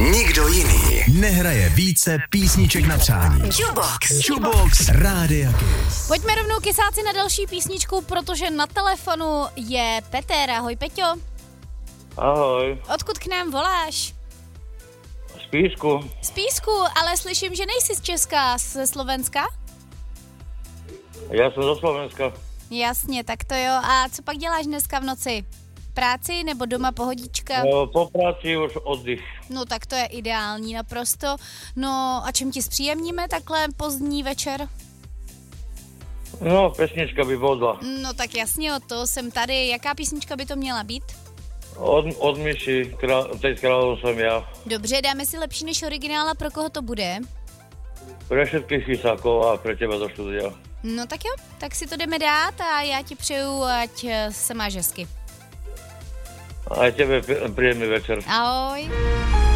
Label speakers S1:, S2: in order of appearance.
S1: Nikdo jiný nehraje více písniček na přání. Jukebox Rádia Kiss.
S2: Pojďme rovnou kysáci na další písničku, protože na telefonu je Petr. Ahoj, Peťo.
S3: Ahoj.
S2: Odkud k nám voláš?
S3: Z Písku.
S2: Z Písku, ale slyším, že nejsi z Česka, ze Slovenska?
S3: Já jsem do Slovenska.
S2: Jasně, tak to jo. A co pak děláš dneska v noci? Práci nebo doma pohodička?
S3: No, po práci už oddych.
S2: No tak to je ideální naprosto. No a čím ti zpříjemníme takhle pozdní večer?
S3: No, pesnička by bodla.
S2: No tak jasně, o to jsem tady. Jaká písnička by to měla být?
S3: Od Myši, teď kráľov jsem já.
S2: Dobře, dáme si lepší než originál a pro koho to bude?
S3: Pre všetkých chysákov a pre teba do štúdia.
S2: No tak jo, tak si to jdeme dát a já ti přeju, ať se máš hezky.
S3: A tebe príjemný večer.
S2: Ahoj.